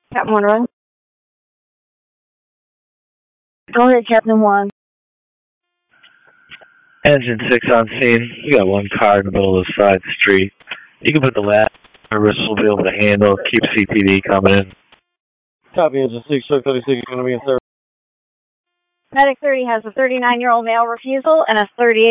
Captain 1 run. Go ahead, Captain 1. Engine 6 on scene. We got one car in the middle of the side street. You can put the last service will be able to handle. Keep CPD coming in. Copy, Engine 6, truck 36 is going to be in service. Medic 30 has a 39-year-old male refusal and a 38